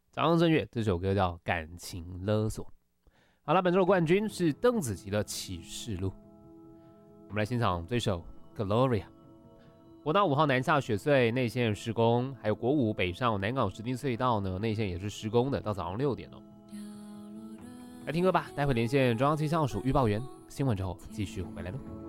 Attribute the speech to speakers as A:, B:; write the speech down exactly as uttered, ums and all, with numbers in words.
A: 张震岳这首歌叫《感情勒索》。好了，本周的冠军是邓紫棋的《启示录》。我们来欣赏这首《Gloria》。国道五号南下雪隧内线施工，还有国五北上南港石碇隧道呢，内线也是施工的，到早上六点哦。来听歌吧，待会连线中央气象署预报员，新闻之后继续回来喽。